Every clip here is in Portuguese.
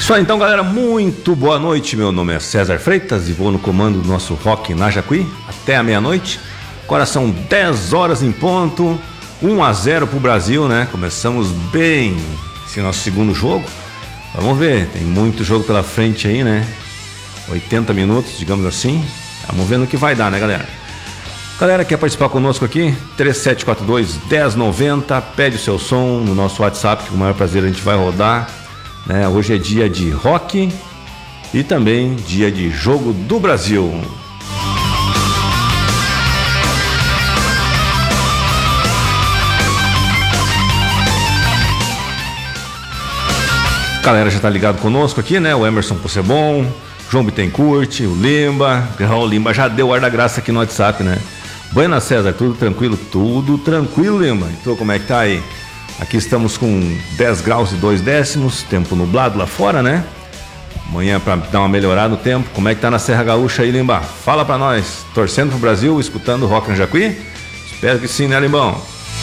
Isso aí, então, galera, muito boa noite. Meu nome é César Freitas e vou no comando do nosso Rock na Jacuí até a meia-noite. Agora são 10 horas em ponto, 1-0 pro Brasil, né? Começamos bem esse nosso segundo jogo. Vamos ver, tem muito jogo pela frente aí, né? 80 minutos, digamos assim. Vamos ver no que vai dar, né, galera? Galera, quer participar conosco aqui? 3742-1090, pede o seu som no nosso WhatsApp, que com o maior prazer a gente vai rodar. Né? Hoje é dia de rock e também dia de jogo do Brasil. Galera já tá ligado conosco aqui, né? O Emerson Possebon, João Bittencourt, o Limba. O Limba já deu ar da graça aqui no WhatsApp, né? Buenas, César, tudo tranquilo? Tudo tranquilo, Limba. Então como é que tá aí? Aqui estamos com 10 graus e 2 décimos, tempo nublado lá fora, né? Amanhã para dar uma melhorada no tempo. Como é que tá na Serra Gaúcha aí, Limba? Fala pra nós. Torcendo pro Brasil, escutando o Rock na Jacuí? Espero que sim, né, Limbão?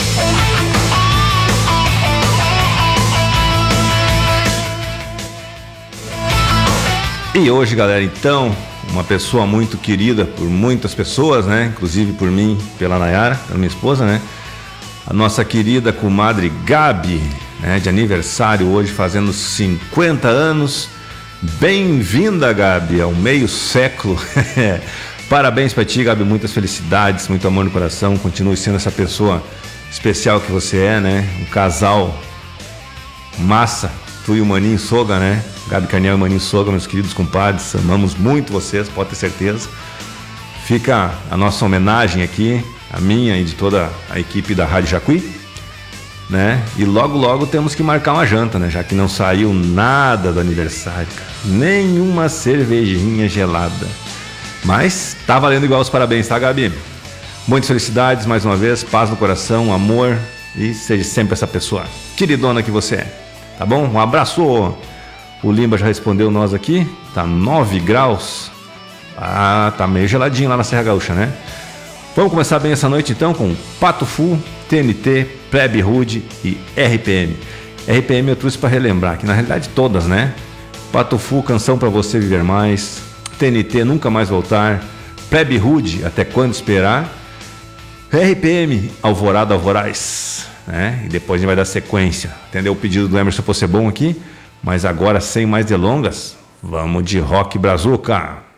E hoje, galera, então, uma pessoa muito querida por muitas pessoas, né? Inclusive por mim, pela Nayara, pela minha esposa, né? A nossa querida comadre Gabi, né? De aniversário hoje, fazendo 50 anos. Bem-vinda, Gabi, ao meio século. Parabéns pra ti, Gabi, muitas felicidades, muito amor no coração. Continue sendo essa pessoa especial que você é, né? Um casal massa, tu e o Maninho Soga, né? Gabi Carniel e Maninho Soga, meus queridos compadres, amamos muito vocês, pode ter certeza. Fica a nossa homenagem aqui, a minha e de toda a equipe da Rádio Jacuí, né? E logo logo temos que marcar uma janta, né? Já que não saiu nada do aniversário, cara. Nenhuma cervejinha gelada. Mas tá valendo igual os parabéns, tá, Gabi? Muitas felicidades mais uma vez, paz no coração, amor e seja sempre essa pessoa queridona que você é, tá bom? Um abraço! O Limba já respondeu nós aqui, tá 9 graus. Ah, tá meio geladinho lá na Serra Gaúcha, né? Vamos começar bem essa noite então com Pato Fu, TNT, Plebe Rude e RPM. RPM eu trouxe para relembrar, que na realidade todas, né? Pato Fu, Canção Pra Você Viver Mais, TNT, Nunca Mais Voltar, Plebe Rude, Até Quando Esperar, RPM, Alvorada Alvoraz, né? E depois a gente vai dar sequência. Entendeu o pedido do Emerson Possebon aqui? Mas agora, sem mais delongas, vamos de rock brazuca.